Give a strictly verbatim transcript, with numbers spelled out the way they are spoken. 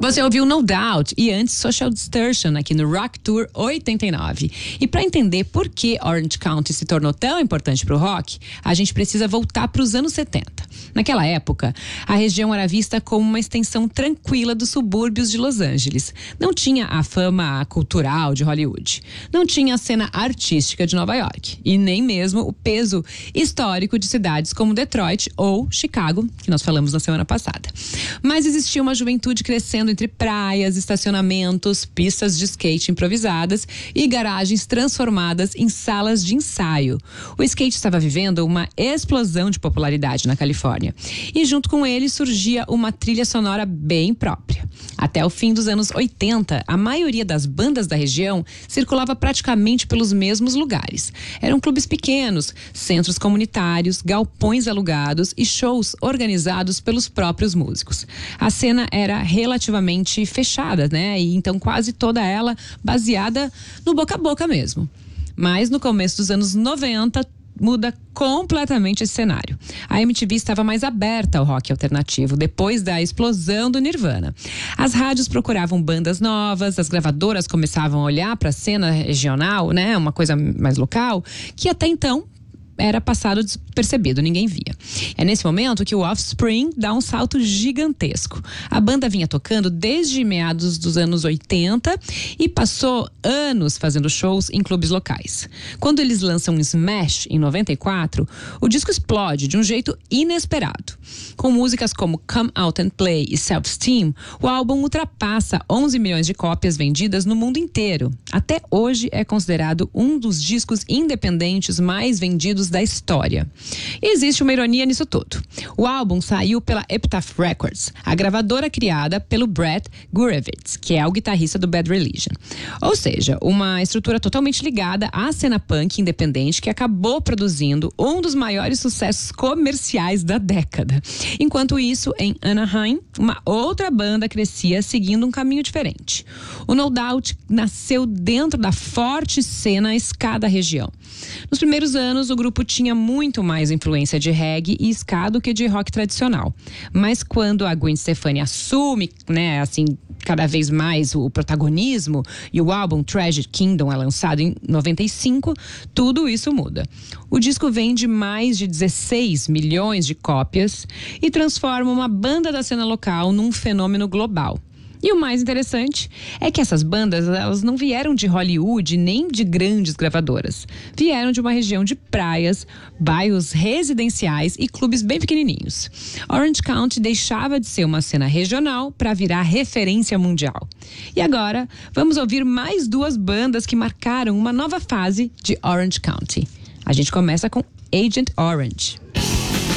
Você ouviu No Doubt e antes Social Distortion aqui no Rock Tour oitenta e nove. E para entender por que Orange County se tornou tão importante para o rock, a gente precisa voltar para os anos setenta. Naquela época, a região era vista como uma extensão tranquila dos subúrbios de Los Angeles. Não tinha a fama cultural de Hollywood. Não tinha a cena artística de Nova York. E nem mesmo o peso histórico de cidades como Detroit ou Chicago, que nós falamos na semana passada. Mas existia uma juventude crescendo entre praias, estacionamentos, pistas de skate improvisadas e garagens transformadas em salas de ensaio. O skate estava vivendo uma explosão de popularidade na Califórnia. E junto com ele surgia uma trilha sonora bem própria. Até o fim dos anos oitenta, a maioria das bandas da região circulava praticamente pelos mesmos lugares. Eram clubes pequenos, centros comunitários, galpões alugados e shows organizados pelos próprios músicos. A cena era relativamente fechada, né? E então quase toda ela baseada no boca a boca mesmo. Mas no começo dos anos noventa, muda completamente esse cenário. A M T V estava mais aberta ao rock alternativo depois da explosão do Nirvana. As rádios procuravam bandas novas, as gravadoras começavam a olhar para a cena regional, né, uma coisa mais local, que até então era passado despercebido, ninguém via. É nesse momento que o Offspring dá um salto gigantesco. A banda vinha tocando desde meados dos anos oitenta e passou anos fazendo shows em clubes locais. Quando eles lançam Smash, em noventa e quatro, o disco explode de um jeito inesperado. Com músicas como Come Out and Play e Self-Esteem, o álbum ultrapassa onze milhões de cópias vendidas no mundo inteiro. Até hoje é considerado um dos discos independentes mais vendidos da história. E existe uma ironia nisso tudo. O álbum saiu pela Epitaph Records, a gravadora criada pelo Brett Gurewitz, que é o guitarrista do Bad Religion. Ou seja, uma estrutura totalmente ligada à cena punk independente que acabou produzindo um dos maiores sucessos comerciais da década. Enquanto isso, em Anaheim, uma outra banda crescia seguindo um caminho diferente. O No Doubt nasceu dentro da forte cena ska da região. Nos primeiros anos, o grupo tinha muito mais influência de reggae e ska do que de rock tradicional. Mas quando a Gwen Stefani assume, né, assim, cada vez mais o protagonismo e o álbum Tragic Kingdom é lançado em noventa e cinco, tudo isso muda. O disco vende mais de dezesseis milhões de cópias e transforma uma banda da cena local num fenômeno global. E o mais interessante é que essas bandas, elas não vieram de Hollywood nem de grandes gravadoras. Vieram de uma região de praias, bairros residenciais e clubes bem pequenininhos. Orange County deixava de ser uma cena regional para virar referência mundial. E agora, vamos ouvir mais duas bandas que marcaram uma nova fase de Orange County. A gente começa com Agent Orange.